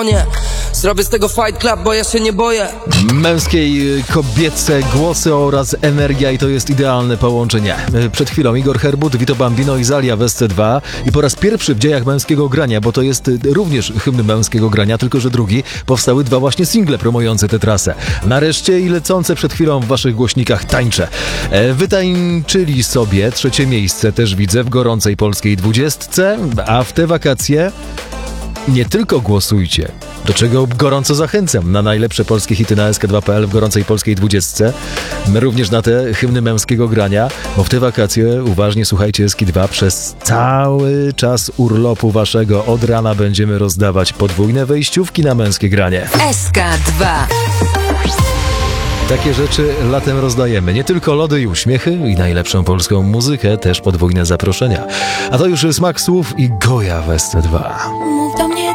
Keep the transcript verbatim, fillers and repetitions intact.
Nie, zrobię z tego fight club, bo ja się nie boję. Męskiej, kobiece głosy oraz energia i to jest idealne połączenie. Przed chwilą Igor Herbut, Vito Bambino i Zalia w S C dwa i po raz pierwszy w dziejach męskiego grania, bo to jest również hymn męskiego grania, tylko że drugi, powstały dwa właśnie single promujące tę trasę. Nareszcie i lecące przed chwilą w waszych głośnikach tańcze. Wytańczyli sobie trzecie miejsce, też widzę, w gorącej polskiej dwudziestce, a w te wakacje nie tylko głosujcie, do czego gorąco zachęcam, na najlepsze polskie hity na S K dwa kropka P L w gorącej polskiej dwudziestce, również na te hymny męskiego grania, bo w te wakacje uważnie słuchajcie S K dwa przez cały czas urlopu waszego. Od rana będziemy rozdawać podwójne wejściówki na męskie granie. S K dwa. Takie rzeczy latem rozdajemy. Nie tylko lody i uśmiechy i najlepszą polską muzykę, też podwójne zaproszenia. A to już smak słów i Goja w S C dwa. Mów do mnie